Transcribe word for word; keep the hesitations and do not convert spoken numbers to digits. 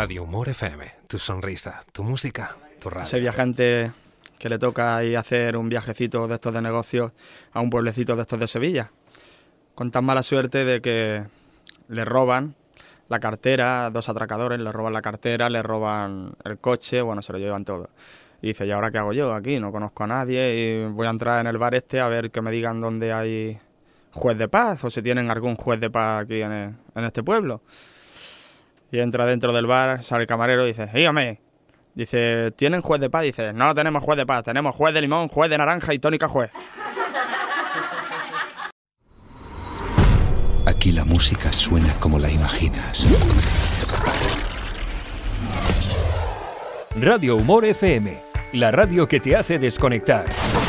Radio Humor F M, tu sonrisa, tu música, tu radio. Ese viajante que le toca ahí hacer un viajecito de estos de negocios a un pueblecito de estos de Sevilla, con tan mala suerte de que le roban la cartera, dos atracadores, le roban la cartera, le roban el coche, bueno, se lo llevan todo. Y dice, ¿y ahora qué hago yo aquí? No conozco a nadie y voy a entrar en el bar este a ver que me digan dónde hay juez de paz o si tienen algún juez de paz aquí en, el, en este pueblo. Y entra dentro del bar, sale el camarero y dice, dígame. Dice, ¿tienen juez de paz? Dice, no tenemos juez de paz, tenemos juez de limón, juez de naranja y tónica juez. Aquí la música suena como la imaginas. Radio Humor F M, la radio que te hace desconectar.